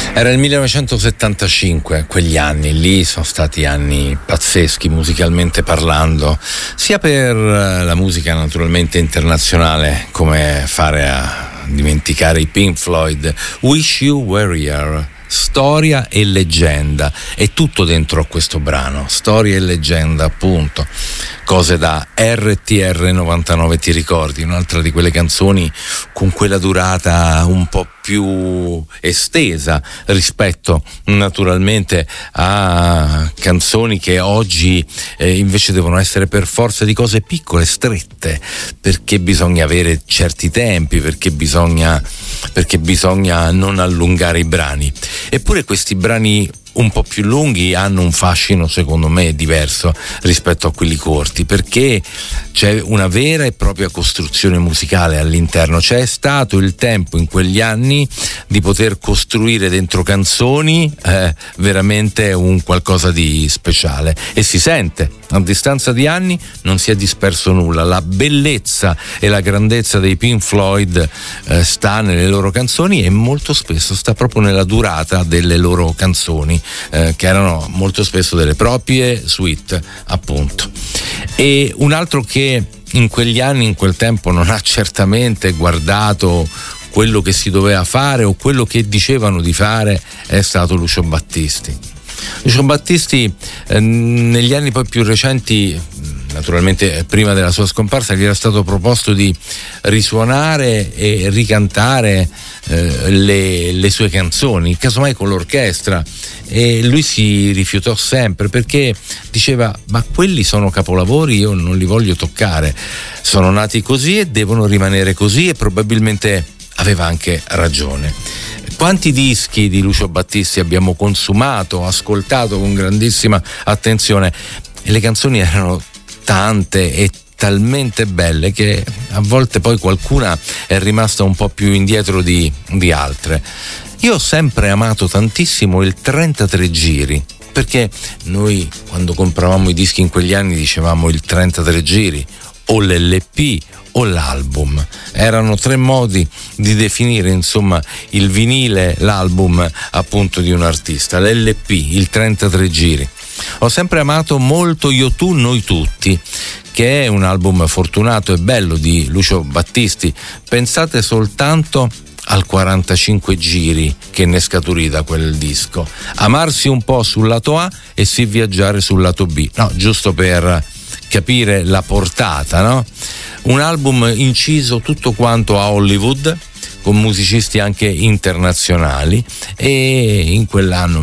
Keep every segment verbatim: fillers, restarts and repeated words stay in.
Era il millenovecentosettantacinque, quegli anni lì sono stati anni pazzeschi musicalmente parlando, sia per la musica naturalmente internazionale, come fare a dimenticare i Pink Floyd, Wish You Were Here. Storia e leggenda, è tutto dentro a questo brano, storia e leggenda appunto, cose da R T R novantanove, ti ricordi? Un'altra di quelle canzoni con quella durata un po' più estesa rispetto naturalmente a canzoni che oggi eh, invece devono essere per forza di cose piccole, strette, perché bisogna avere certi tempi, perché bisogna, perché bisogna non allungare i brani. Eppure questi brani un po' più lunghi hanno un fascino secondo me diverso rispetto a quelli corti, perché c'è una vera e propria costruzione musicale all'interno. C'è stato il tempo in quegli anni di poter costruire dentro canzoni eh, veramente un qualcosa di speciale, e si sente, a distanza di anni non si è disperso nulla. La bellezza e la grandezza dei Pink Floyd eh, sta nelle loro canzoni, e molto spesso sta proprio nella durata delle loro canzoni, Eh, che erano molto spesso delle proprie suite appunto. E un altro che in quegli anni, in quel tempo, non ha certamente guardato quello che si doveva fare o quello che dicevano di fare è stato Lucio Battisti. Lucio Battisti eh, negli anni poi più recenti, naturalmente prima della sua scomparsa, gli era stato proposto di risuonare e ricantare eh, le, le sue canzoni, casomai con l'orchestra, e lui si rifiutò sempre perché diceva: ma quelli sono capolavori, io non li voglio toccare, sono nati così e devono rimanere così, e probabilmente aveva anche ragione. Quanti dischi di Lucio Battisti abbiamo consumato, ascoltato con grandissima attenzione, e le canzoni erano tante e talmente belle che a volte poi qualcuna è rimasta un po' più indietro di, di altre. Io ho sempre amato tantissimo il trentatré giri, perché noi quando compravamo i dischi in quegli anni dicevamo il trentatré giri o l'L P o l'album. Erano tre modi di definire insomma il vinile, l'album appunto di un artista. L'L P, il trentatré giri. Ho sempre amato molto Io tu noi tutti, che è un album fortunato e bello di Lucio Battisti. Pensate soltanto al quarantacinque giri che ne scaturì da quel disco. Amarsi un po' sul lato A e sì viaggiare sul lato B. No, giusto per capire la portata, no? Un album inciso tutto quanto a Hollywood, con musicisti anche internazionali, e in quell'anno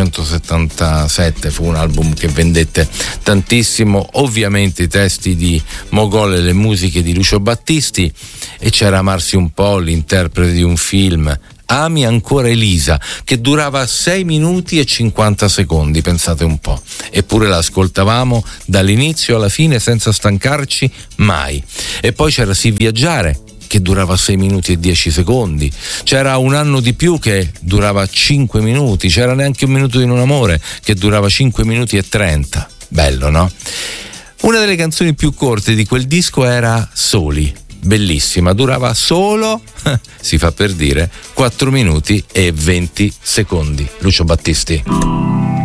millenovecentosettantasette fu un album che vendette tantissimo. Ovviamente i testi di Mogol e le musiche di Lucio Battisti, e c'era Amarsi un po', l'interprete di un film, Ami ancora Elisa, che durava sei minuti e cinquanta secondi, pensate un po', eppure l'ascoltavamo dall'inizio alla fine senza stancarci mai. E poi c'era Sì viaggiare, che durava sei minuti e dieci secondi, c'era Un anno di più che durava cinque minuti, c'era Neanche un minuto in un amore che durava cinque minuti e trenta. Bello, no? Una delle canzoni più corte di quel disco era Soli, bellissima, durava solo, si fa per dire, quattro minuti e venti secondi. Lucio Battisti.